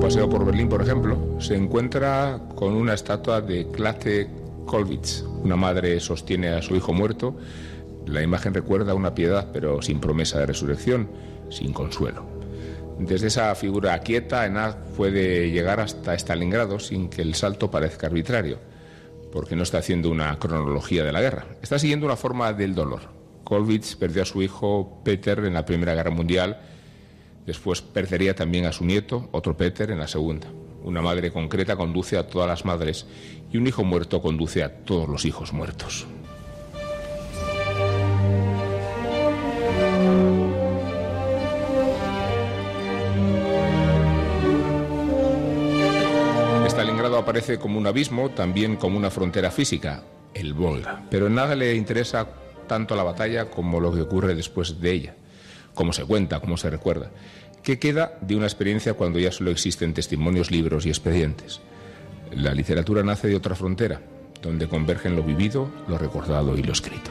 paseo por Berlín, por ejemplo, se encuentra con una estatua de Clate Kollwitz. Una madre sostiene a su hijo muerto. La imagen recuerda una piedad, pero sin promesa de resurrección, sin consuelo. Desde esa figura quieta, Enad puede llegar hasta Stalingrado sin que el salto parezca arbitrario, porque no está haciendo una cronología de la guerra. Está siguiendo una forma del dolor. Kollwitz perdió a su hijo Peter en la Primera Guerra Mundial. Después perdería también a su nieto, otro Peter, en la Segunda. Una madre concreta conduce a todas las madres y un hijo muerto conduce a todos los hijos muertos. Stalingrado aparece como un abismo, también como una frontera física, el Volga. Pero en nada le interesa tanto la batalla como lo que ocurre después de ella. Cómo se cuenta, cómo se recuerda. ¿Qué queda de una experiencia cuando ya solo existen testimonios, libros y expedientes? La literatura nace de otra frontera, donde convergen lo vivido, lo recordado y lo escrito.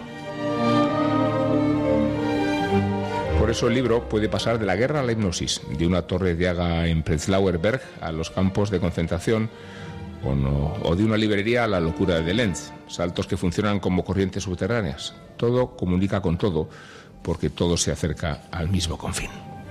Por eso el libro puede pasar de la guerra a la hipnosis, de una torre de Haga en Prenzlauer Berg a los campos de concentración, o de una librería a la locura de Lenz, saltos que funcionan como corrientes subterráneas. Todo comunica con todo, porque todo se acerca al mismo confín.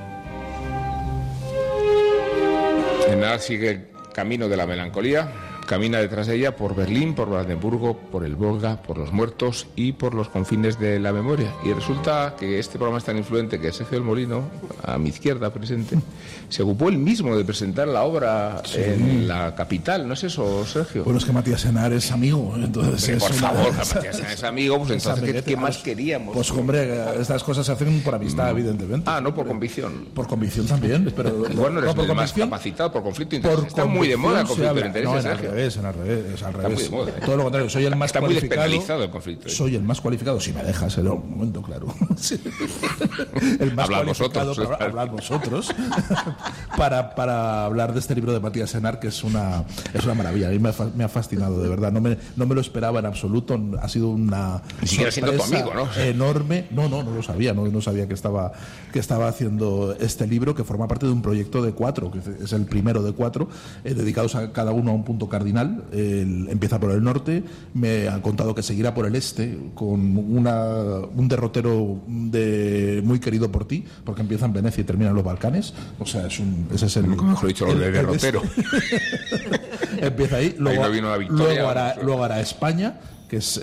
Enad sigue el camino de la melancolía, camina detrás de ella por Berlín, por Brandenburgo, por el Volga, por los muertos y por los confines de la memoria. Y resulta que este programa es tan influente que Sergio del Molino, a mi izquierda presente, se ocupó él mismo de presentar la obra en la capital. ¿No es eso, Sergio? Bueno, es que Matías Senar es amigo, entonces... Hombre, por favor, Matías Senar es amigo, pues entonces, ¿qué más queríamos? Pues hombre, estas cosas se hacen por amistad, evidentemente. Ah, no por convicción. Por convicción también, pero... Bueno, eres por el más capacitado por conflicto de intereses. Está muy de moda el conflicto de intereses, Sergio. Es al revés. Está muy de moda, Todo lo contrario, soy el más está cualificado. Muy despenalizado el conflicto. Soy el más cualificado, si me dejas, en un momento, claro. El más cualificado para hablar vosotros para hablar de este libro de Matías Senar, que es una maravilla. A mí me ha fascinado, de verdad. No me lo esperaba en absoluto. Ha sido una sorpresa siendo tu amigo, ¿no? Enorme. No lo sabía. No sabía que estaba haciendo este libro, que forma parte de un proyecto de 4, que es el primero de 4, dedicados a cada uno a un punto cardinal. Empieza por el norte, me han contado que seguirá por el este, con un derrotero muy querido por ti, porque empieza en Venecia y termina en los Balcanes. O sea, ese es el... Mejor dicho, lo de derrotero. Empieza ahí, luego, ahí no vino la victoria, luego hará España, que es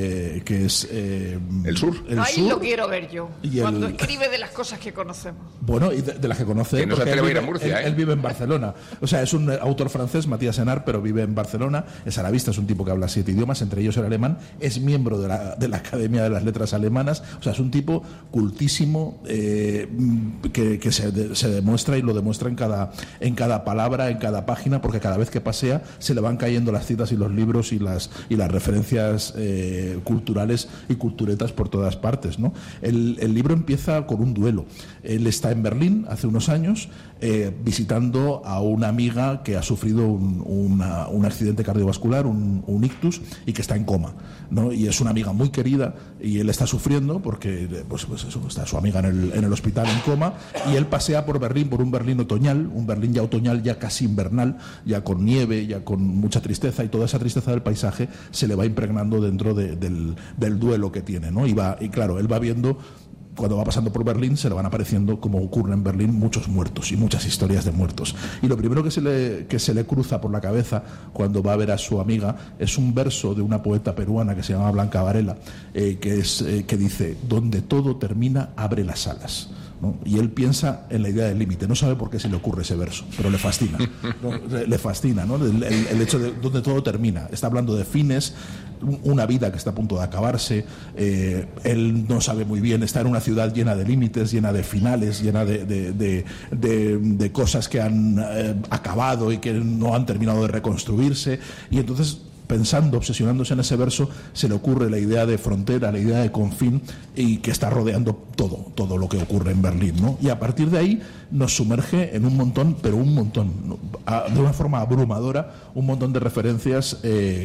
el sur. Ahí lo quiero ver yo, cuando escribe de las cosas que conocemos. Bueno, y de las que conoce, que no se atreve a ir a Murcia. Él vive en Barcelona. O sea, es un autor francés, Matías Senar, pero vive en Barcelona. Es arabista, es un tipo que habla 7 idiomas, entre ellos el alemán. Es miembro de la Academia de las Letras Alemanas. O sea, es un tipo cultísimo, que se demuestra, y lo demuestra en cada palabra, en cada página, porque cada vez que pasea se le van cayendo las citas y los libros y las referencias culturales y culturetas por todas partes, ¿no? El libro empieza con un duelo. Él está en Berlín hace unos años visitando a una amiga que ha sufrido un accidente cardiovascular, un ictus, y que está en coma, ¿no? Y es una amiga muy querida y él está sufriendo porque pues eso, está su amiga en el hospital en coma, y él pasea por Berlín, por un Berlín otoñal, un Berlín ya otoñal, ya casi invernal, ya con nieve, ya con mucha tristeza, y toda esa tristeza del paisaje se le va impregnando dentro del duelo que tiene, ¿no? Y claro, él va viendo, cuando va pasando por Berlín, se le van apareciendo, como ocurre en Berlín, muchos muertos y muchas historias de muertos. Y lo primero que se le cruza por la cabeza cuando va a ver a su amiga es un verso de una poeta peruana que se llama Blanca Varela, que dice: donde todo termina, abre las alas, ¿no? Y él piensa en la idea del límite. No sabe por qué se le ocurre ese verso, pero le fascina, ¿no? Le fascina, ¿no? El hecho de donde todo termina. Está hablando de fines, una vida que está a punto de acabarse. Él no sabe muy bien, está en una ciudad llena de límites, llena de finales, llena de cosas que han acabado y que no han terminado de reconstruirse, y entonces, pensando, obsesionándose en ese verso, se le ocurre la idea de frontera, la idea de confín, y que está rodeando todo lo que ocurre en Berlín, ¿no? Y a partir de ahí nos sumerge en un montón, pero un montón, ¿no? De una forma abrumadora, un montón de referencias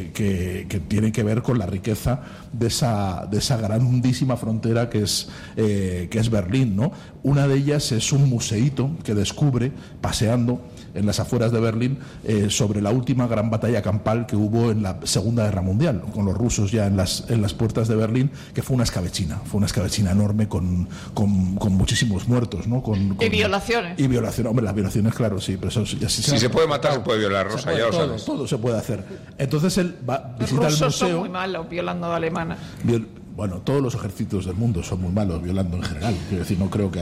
que tienen que ver con la riqueza de esa grandísima frontera que es Berlín, ¿no? Una de ellas es un museíto que descubre paseando en las afueras de Berlín sobre la última gran batalla campal que hubo en la Segunda Guerra Mundial, con los rusos ya en las puertas de Berlín, que fue una escabechina enorme con muchísimos muertos, ¿no? Y violaciones. Y violaciones, hombre, las violaciones, claro, sí, pero eso ya si se puede matar, se puede violar, Rosa, ya lo sabes. Todo se puede hacer. Entonces él visita el museo. Los rusos son muy malos violando a alemanas. Bueno, todos los ejércitos del mundo son muy malos violando en general. Quiero decir, no creo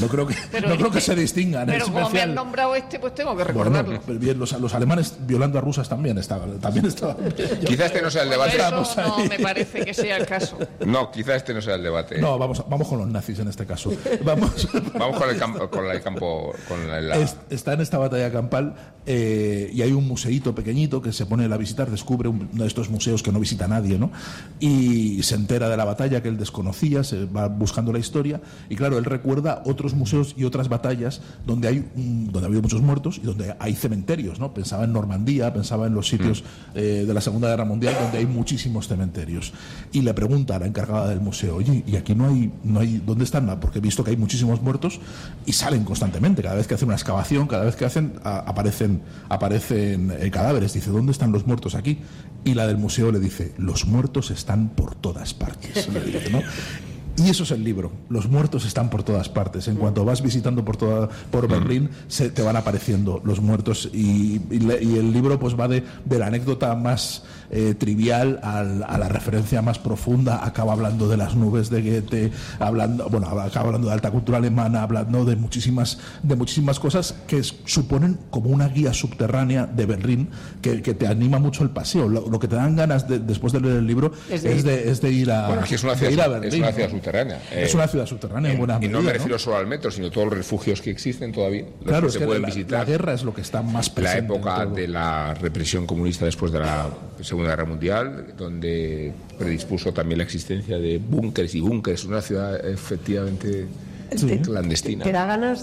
que se distingan. Pero como me han nombrado pues tengo que recordarlo. Bueno, bien, los alemanes violando a rusas también estaban. Quizás este no sea el debate. Eso no me parece que sea el caso. No, quizás este no sea el debate. No, vamos con los nazis en este caso. Vamos con el campo. Está en esta batalla campal y hay un museíto pequeñito que se pone a visitar, descubre uno de estos museos que no visita nadie, ¿no? Y se entera de la batalla que él desconocía, se va buscando la historia y claro, él recuerda otros museos y otras batallas donde ha habido muchos muertos y donde hay cementerios, ¿no? Pensaba en Normandía, pensaba en los sitios de la Segunda Guerra Mundial donde hay muchísimos cementerios y le pregunta a la encargada del museo, oye, y aquí no hay ¿dónde están? Porque he visto que hay muchísimos muertos y salen constantemente, cada vez que hacen una excavación, cada vez que aparecen cadáveres, dice, ¿dónde están los muertos aquí? Y la del museo le dice, los muertos están por todas partes, le dice, ¿no? Y eso es el libro. Los muertos están por todas partes. En cuanto vas visitando por Berlín, te van apareciendo los muertos y el libro pues va de la anécdota más trivial a la referencia más profunda. Acaba hablando de las nubes de Goethe, acaba hablando de alta cultura alemana, hablando de muchísimas cosas que suponen como una guía subterránea de Berlín que te anima mucho el paseo. Lo que te dan ganas después de leer el libro es de ir a Berlín. Es una ciudad subterránea. Es una ciudad subterránea en buena medida. Y no me refiero solo al metro, sino todos los refugios que existen todavía. Claro, es que pueden visitar. La guerra es lo que está más presente. La época de la represión comunista después de la Segunda Guerra Mundial, donde predispuso también la existencia de búnkeres y búnkeres. Una ciudad efectivamente clandestina. Te da ganas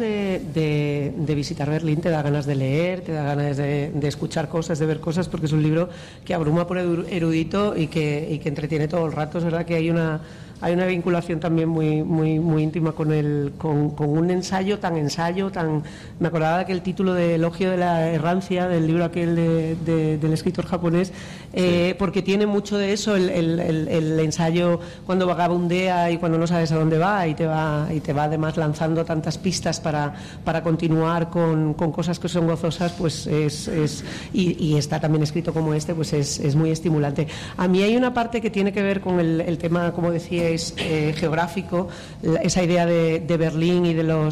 de visitar Berlín, te da ganas de leer, te da ganas de escuchar cosas, de ver cosas, porque es un libro que abruma por erudito y que entretiene todo el rato. Es verdad que hay una vinculación también muy íntima con un ensayo tan. Me acordaba de aquel título de Elogio de la errancia, del libro aquel del escritor japonés, porque tiene mucho de eso, el ensayo cuando vagabundea y cuando no sabes a dónde va y te va además lanzando tantas pistas para continuar con cosas que son gozosas, pues y está también escrito como este, pues es muy estimulante. A mí hay una parte que tiene que ver con el tema, como decía, geográfico, esa idea de Berlín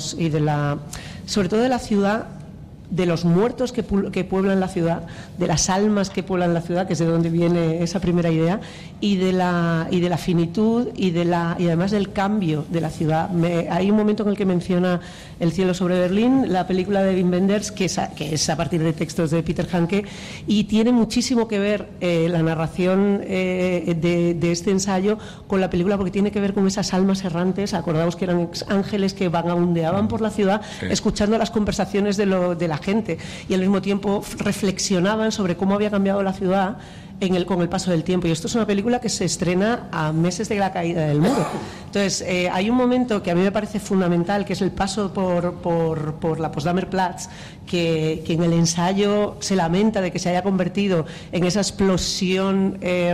sobre todo de la ciudad, de los muertos que pueblan la ciudad, de las almas que pueblan la ciudad, que es de donde viene esa primera idea, y de la finitud y además del cambio de la ciudad. Hay un momento en el que menciona El cielo sobre Berlín, la película de Wim Wenders, que es a partir de textos de Peter Handke, y tiene muchísimo que ver la narración de este ensayo con la película, porque tiene que ver con esas almas errantes. Acordaos que eran ángeles que vagabundeaban por la ciudad, escuchando las conversaciones de la gente, y al mismo tiempo reflexionaban sobre cómo había cambiado la ciudad con el paso del tiempo. Y esto es una película que se estrena a meses de la caída del muro. Entonces, hay un momento que a mí me parece fundamental, que es el paso por la Potsdamer Platz, que en el ensayo se lamenta de que se haya convertido en esa explosión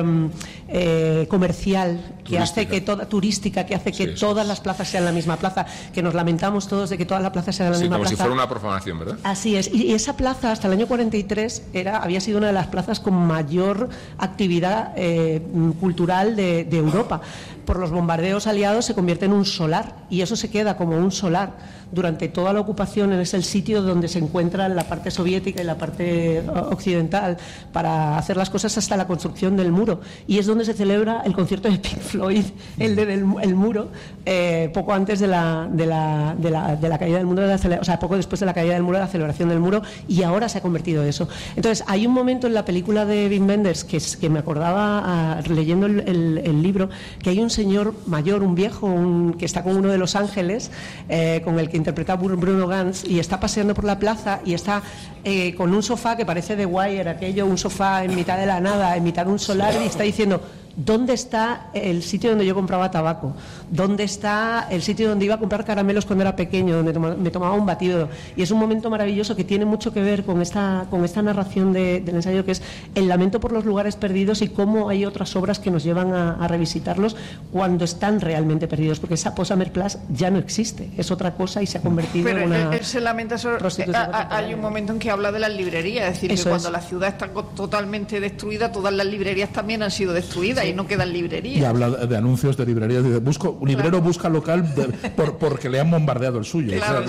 comercial que hace que turística, que hace que todas las plazas sean la misma plaza, que nos lamentamos todos de que todas las plazas sean la misma plaza. Como si fuera una profanación, ¿verdad? Así es. Y esa plaza, hasta el año 43, había sido una de las plazas con mayor actividad cultural de Europa. Por los bombardeos aliados se convierte en un solar, y eso se queda como un solar durante toda la ocupación. Es el sitio donde se encuentra la parte soviética y la parte occidental para hacer las cosas hasta la construcción del muro, y es donde se celebra el concierto de Pink Floyd, el muro, poco antes de la caída del muro, poco después de la caída del muro, de la celebración del muro, y ahora se ha convertido eso. Entonces hay un momento en la película de Wim Wenders que me acordaba leyendo el libro, que hay un señor mayor, un viejo, que está con uno de los ángeles, con el que interpreta Bruno Ganz, y está paseando por la plaza y está con un sofá que parece The Wire, aquello, un sofá en mitad de la nada, en mitad de un solar, y está diciendo: ¿dónde está el sitio donde yo compraba tabaco? ¿Dónde está el sitio donde iba a comprar caramelos cuando era pequeño, donde me tomaba un batido? Y es un momento maravilloso que tiene mucho que ver con esta narración del ensayo, que es el lamento por los lugares perdidos y cómo hay otras obras que nos llevan a revisitarlos cuando están realmente perdidos, porque esa Posamer Place ya no existe, es otra cosa y se ha convertido en una... Pero él se lamenta sobre... hay un momento en que habla de las librerías, es decir, que cuando la ciudad está totalmente destruida, todas las librerías también han sido destruidas, y no quedan librerías. Y habla de anuncios de librerías. Dice, un librero busca local porque le han bombardeado el suyo. Claro,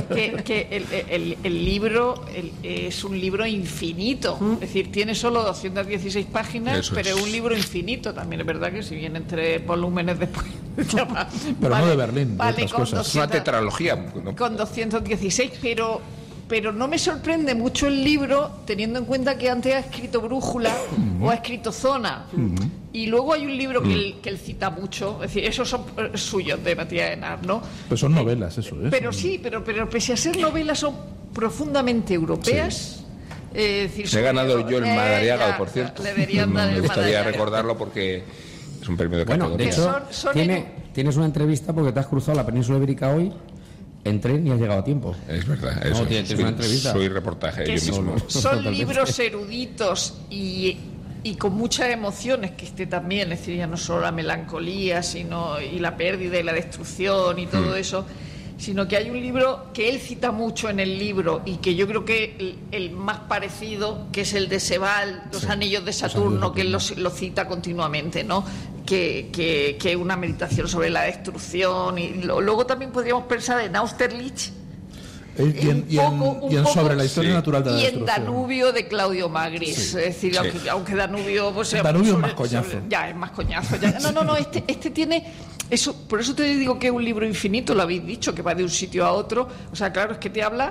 que el libro es un libro infinito. Es decir, tiene solo 216 páginas, pero es un libro infinito. También es verdad que si vienen 3 volúmenes después... pero vale, no de Berlín, de otras cosas. 200, una tetralogía. ¿No? Con 216, pero no me sorprende mucho el libro, teniendo en cuenta que antes ha escrito Brújula o ha escrito Zona. Y luego hay un libro que él cita mucho, es decir, esos son suyos, de Matías Enar, ¿no? Pero son novelas, eso es. Pero sí, pero pese a ser novelas, son profundamente europeas. Sí. Decir, se ha ganado yo el Madariaga, por cierto. Me gustaría recordarlo porque es un premio de categoría. De hecho, tienes una entrevista porque te has cruzado la península ibérica hoy en tren y has llegado a tiempo. Es verdad, eso. No, tienes una entrevista. Soy reportaje yo mismo. Son libros eruditos y con muchas emociones, que también, es decir, ya no solo la melancolía, sino y la pérdida y la destrucción y todo eso, sino que hay un libro que él cita mucho en el libro y que yo creo que el más parecido, que es el de Sebald, Los Anillos de Saturno, que él lo cita continuamente, ¿no? Que es una meditación sobre la destrucción. Y luego también podríamos pensar en Austerlitz y en sobre la historia natural de la destrucción. Y en Danubio de Claudio Magris. Es decir, aunque Danubio... Pues, Danubio es más coñazo. Ya, es más coñazo. No, este tiene... Eso, por eso te digo que es un libro infinito, lo habéis dicho, que va de un sitio a otro. O sea, claro, es que te habla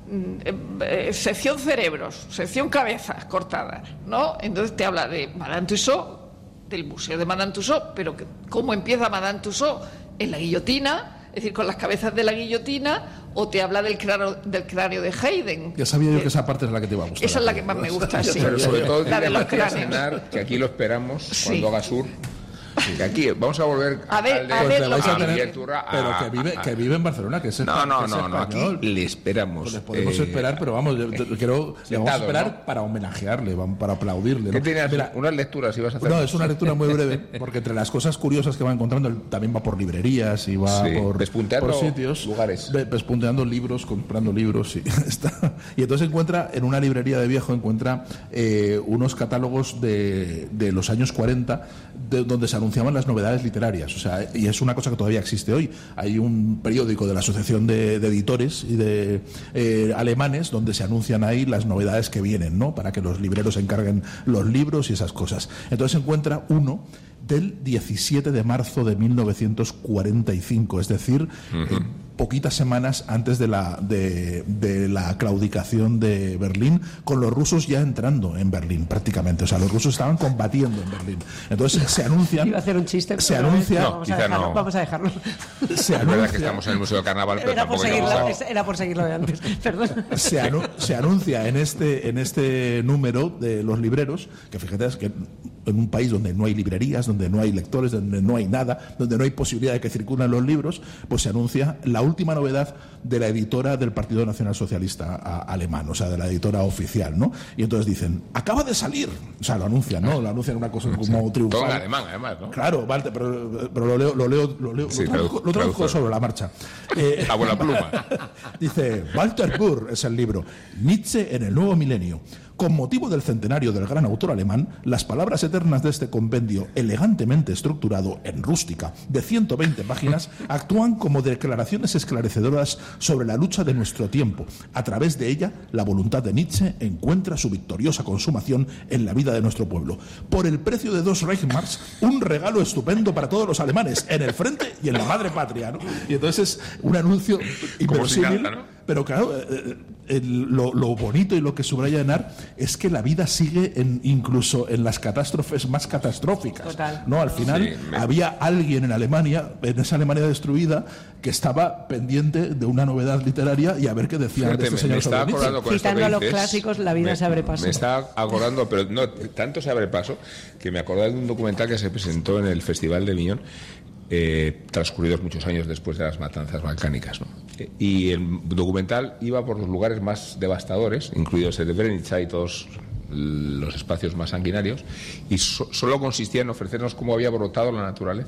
sección cerebros, sección cabezas cortadas, ¿no? Entonces te habla de Madame Tussauds, del museo de Madame Tussauds, pero ¿cómo empieza Madame Tussauds? En la guillotina, es decir, con las cabezas de la guillotina, o te habla del cráneo de Haydn. Ya sabía yo que esa parte es la que te iba a gustar. Esa es la que más me gusta, sí. Pero sobre todo la de los cráneos. Cenar, que aquí lo esperamos cuando haga sur. Que aquí vamos a volver que vive en Barcelona, que es no, aquí le esperamos. Pues le podemos esperar, pero vamos, creo le vamos a esperar para homenajearle, para aplaudirle. ¿Qué tenías? Unas lecturas ibas a hacer. No, es una lectura muy breve, porque entre las cosas curiosas que va encontrando, también va por librerías y va por sitios, lugares, pespunteando libros, comprando libros, y entonces encuentra en una librería de viejo unos catálogos de los años 40 donde se anunciaban las novedades literarias, o sea, y es una cosa que todavía existe hoy. Hay un periódico de la Asociación de Editores y de alemanes donde se anuncian ahí las novedades que vienen, ¿no? Para que los libreros encarguen los libros y esas cosas. Entonces se encuentra uno del 17 de marzo de 1945, es decir, poquitas semanas antes de la claudicación de Berlín, con los rusos ya entrando en Berlín prácticamente. O sea, los rusos estaban combatiendo en Berlín. Entonces se anuncian... Iba a hacer un chiste, se anuncia... No, vamos a dejarlo. Es verdad que estamos en el Museo de Carnaval, pero era por seguirlo de antes. Perdón. Se anuncia en este número de los libreros, que fíjate, es que en un país donde no hay librerías, donde no hay lectores, donde no hay nada, donde no hay posibilidad de que circulen los libros, pues se anuncia la última novedad de la editora del Partido Nacional Socialista alemán, o sea, de la editora oficial, ¿no? Y entonces dicen, acaba de salir, o sea, lo anuncian, ¿no? Lo anuncian una cosa como triunfal. Todo en alemán, además, ¿no? Claro, vale, pero lo traduzco sobre la marcha. Abuela pluma. Dice, Walter Burr es el libro, Nietzsche en el nuevo milenio. Con motivo del centenario del gran autor alemán, las palabras eternas de este compendio, elegantemente estructurado en rústica, de 120 páginas, actúan como declaraciones esclarecedoras sobre la lucha de nuestro tiempo. A través de ella, la voluntad de Nietzsche encuentra su victoriosa consumación en la vida de nuestro pueblo. Por el precio de 2 Reichsmarks, un regalo estupendo para todos los alemanes, en el frente y en la madre patria, ¿no? Y entonces un anuncio inverosímil, Pero claro, lo bonito y lo que subraya Henar es que la vida sigue incluso en las catástrofes más catastróficas. Total. ¿No? Al final había alguien en Alemania, en esa Alemania destruida, que estaba pendiente de una novedad literaria y a ver qué decía de este señor sobre Nietzsche. Citando a los clásicos, la vida se abre paso. Me está acordando, pero no tanto se abre paso, que me acordé de un documental que se presentó en el Festival de Aviñón, transcurridos muchos años después de las matanzas balcánicas, ¿no? Y el documental iba por los lugares más devastadores, incluidos Srebrenica y todos los espacios más sanguinarios, y solo consistía en ofrecernos cómo había brotado la naturaleza.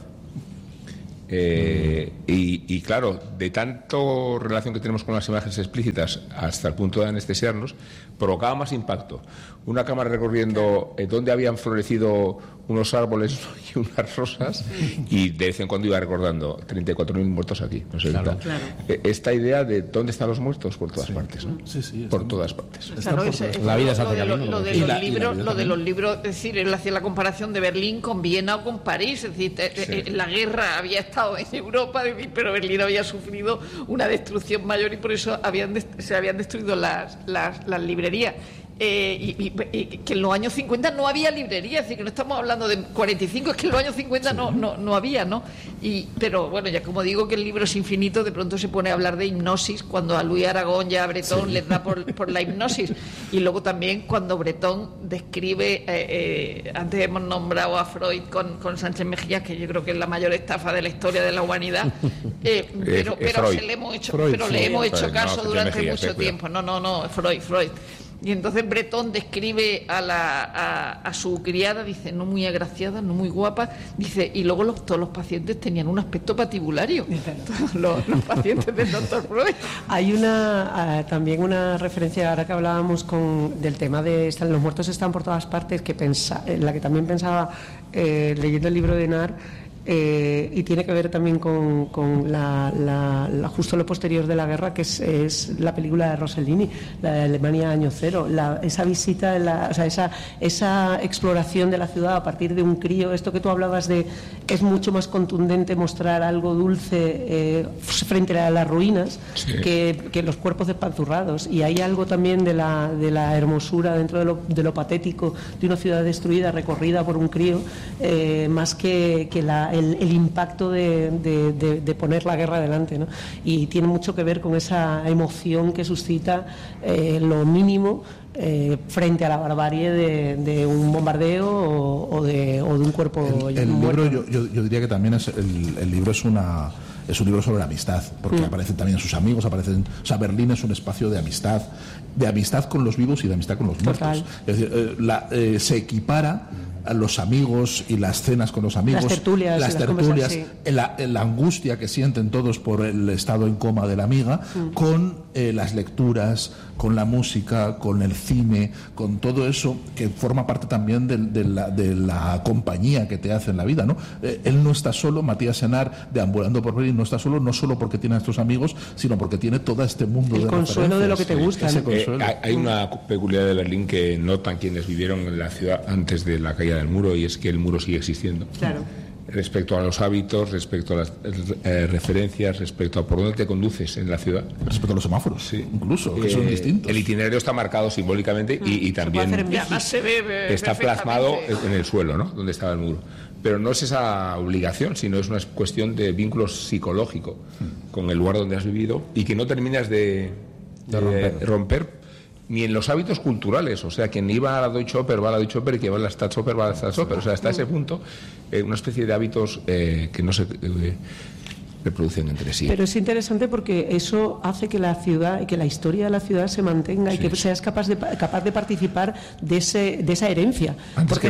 Y claro, de tanto relación que tenemos con las imágenes explícitas hasta el punto de anestesiarnos, provocaba más impacto una cámara recorriendo donde habían florecido unos árboles y unas rosas, y de vez en cuando iba recordando 34.000 muertos aquí, no sé, claro. Esta idea de dónde están los muertos por todas partes, ¿no? Por todas partes. Claro, la vida se hace lo de los libros, es decir, él hacía la comparación de Berlín con Viena o con París, es decir, la guerra había estado en Europa, pero Berlín había sufrido una destrucción mayor y por eso se habían destruido las librerías. Y que en los años 50 no había librería, es decir, que no estamos hablando de 45, es que en los años 50 no había, ¿no? Pero bueno, ya como digo que el libro es infinito, de pronto se pone a hablar de hipnosis cuando a Luis Aragón y a Bretón les da por la hipnosis, y luego también cuando Bretón describe, antes hemos nombrado a Freud con Sánchez Mejías, que yo creo que es la mayor estafa de la historia de la humanidad, pero le hemos hecho caso durante mucho tiempo. No, Freud. Y entonces Bretón describe a su criada, dice, no muy agraciada, no muy guapa, dice, y luego todos los pacientes tenían un aspecto patibulario, los pacientes del doctor Freud. Hay también una referencia, ahora que hablábamos del tema de los muertos están por todas partes, en la que también pensaba leyendo el libro de Henar. Y tiene que ver también con justo lo posterior de la guerra, que es la película de Rossellini, la de Alemania año cero, esa visita, esa exploración de la ciudad a partir de un crío. Esto que tú hablabas es mucho más contundente mostrar algo dulce frente a las ruinas que los cuerpos despanzurrados, y hay algo también de la hermosura dentro de lo patético de una ciudad destruida recorrida por un crío, más que el impacto de poner la guerra delante, ¿no? Y tiene mucho que ver con esa emoción que suscita lo mínimo frente a la barbarie de un bombardeo o de un cuerpo muerto. El libro, yo diría que también el libro es un libro sobre la amistad, porque aparecen también sus amigos, Berlín es un espacio de amistad con los vivos y de amistad con los muertos. Es decir, se equipara a los amigos y las cenas con los amigos, las tertulias, la angustia que sienten todos por el estado en coma de la amiga, con las lecturas, con la música, con el cine, con todo eso que forma parte también de la compañía que te hace en la vida, ¿no? Él no está solo, Matías Henar, deambulando por Berlín, no está solo, no solo porque tiene a estos amigos, sino porque tiene todo este mundo el consuelo de lo que te gusta. Hay una peculiaridad de Berlín que notan quienes vivieron en la ciudad antes de la caída del muro, y es que el muro sigue existiendo. Claro. Respecto a los hábitos, respecto a las referencias, respecto a por dónde te conduces en la ciudad. Respecto a los semáforos, incluso, que son distintos. El itinerario está marcado simbólicamente y también está plasmado en el suelo, ¿no? Donde estaba el muro. Pero no es esa obligación, sino es una cuestión de vínculo psicológico con el lugar donde has vivido, y que no terminas de romper ni en los hábitos culturales. O sea, quien iba a la Deutsche Oper va a la Deutsche Oper, y quien va a la Staatsoper va a la Staatsoper. O sea, hasta ese punto, una especie de hábitos que no se reproducen entre sí. Pero es interesante porque eso hace que la ciudad y que la historia de la ciudad se mantenga, y que seas capaz de participar de esa herencia. Porque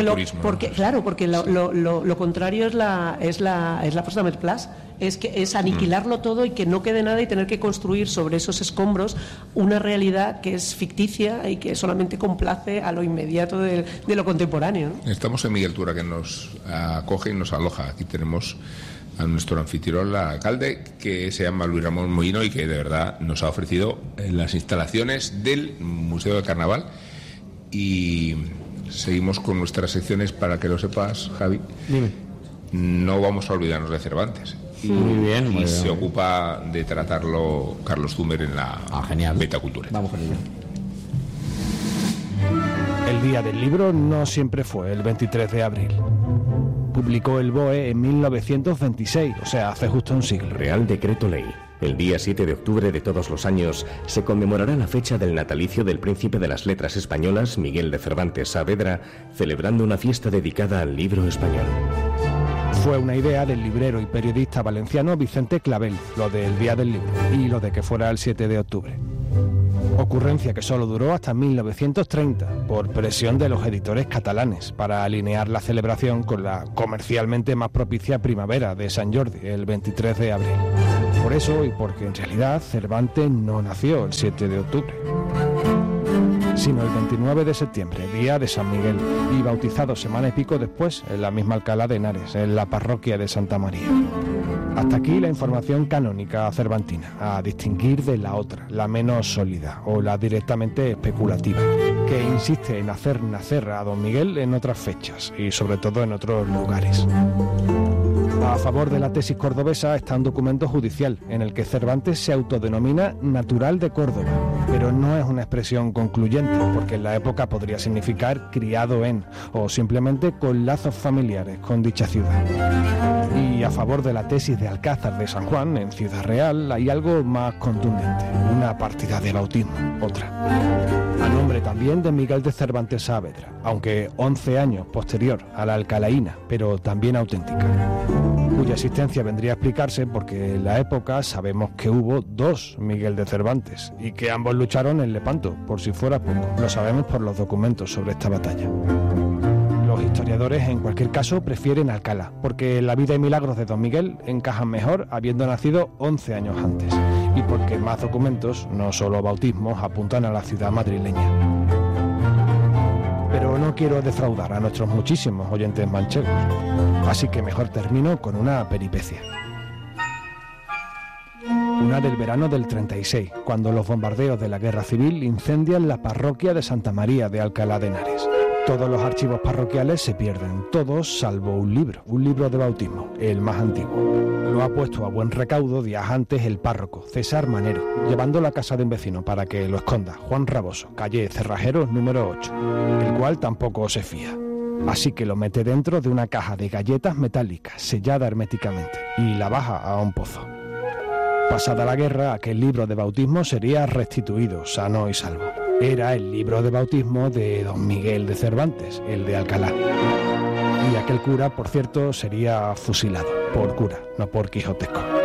lo contrario es la Potsdamer Platz, es aniquilarlo todo y que no quede nada, y tener que construir sobre esos escombros una realidad que es ficticia y que solamente complace a lo inmediato de lo contemporáneo, ¿no? Estamos en Miguel Tura, que nos acoge y nos aloja. Aquí tenemos a nuestro anfitrión, el alcalde, que se llama Luis Ramón Moino, y que de verdad nos ha ofrecido las instalaciones del Museo del Carnaval. Y seguimos con nuestras secciones. Para que lo sepas, Javi, no vamos a olvidarnos de Cervantes. Muy bien, muy y bien. se ocupa de tratarlo Carlos Zumer en la Genial. Metacultura. Vamos con ello. El día del libro no siempre fue el 23 de abril. Publicó el BOE en 1926, o sea, hace justo un siglo. Real Decreto Ley. El día 7 de octubre de todos los años se conmemorará la fecha del natalicio del príncipe de las letras españolas, Miguel de Cervantes Saavedra, celebrando una fiesta dedicada al libro español. Fue una idea del librero y periodista valenciano Vicente Clavel, lo del día del libro, y lo de que fuera el 7 de octubre. Ocurrencia que solo duró hasta 1930, por presión de los editores catalanes, para alinear la celebración con la comercialmente más propicia primavera de Sant Jordi, el 23 de abril. Por eso, y porque en realidad Cervantes no nació el 7 de octubre, sino el 29 de septiembre, día de San Miguel, y bautizado semana y pico después en la misma Alcalá de Henares, en la parroquia de Santa María. Hasta aquí la información canónica cervantina, a distinguir de la otra, la menos sólida o la directamente especulativa, que insiste en hacer nacer a Don Miguel en otras fechas y sobre todo en otros lugares. A favor de la tesis cordobesa está un documento judicial en el que Cervantes se autodenomina natural de Córdoba, pero no es una expresión concluyente, porque en la época podría significar criado en, o simplemente con lazos familiares con dicha ciudad. Y a favor de la tesis de Alcázar de San Juan, en Ciudad Real, hay algo más contundente, una partida de bautismo, otra. A nombre también de Miguel de Cervantes Saavedra, aunque 11 años posterior a la alcalaína, pero también auténtica, cuya existencia vendría a explicarse porque en la época sabemos que hubo 2 Miguel de Cervantes y que ambos lucharon en Lepanto, por si fuera poco. Lo sabemos por los documentos sobre esta batalla. Los historiadores, en cualquier caso, prefieren Alcalá, porque la vida y milagros de Don Miguel encajan mejor habiendo nacido 11 años antes, y porque más documentos, no solo bautismos, apuntan a la ciudad madrileña. Pero no quiero defraudar a nuestros muchísimos oyentes manchegos, así que mejor termino con una peripecia. Una del verano del 36, cuando los bombardeos de la Guerra Civil incendian la parroquia de Santa María de Alcalá de Henares. Todos los archivos parroquiales se pierden, todos salvo un libro de bautismo, el más antiguo. Lo ha puesto a buen recaudo días antes el párroco, César Manero, llevándolo a casa de un vecino para que lo esconda, Juan Raboso, calle Cerrajeros número 8, el cual tampoco se fía. Así que lo mete dentro de una caja de galletas metálicas, sellada herméticamente, y la baja a un pozo. Pasada la guerra, aquel libro de bautismo sería restituido, sano y salvo. Era el libro de bautismo de Don Miguel de Cervantes, el de Alcalá. Y aquel cura, por cierto, sería fusilado, por cura, no por quijotesco.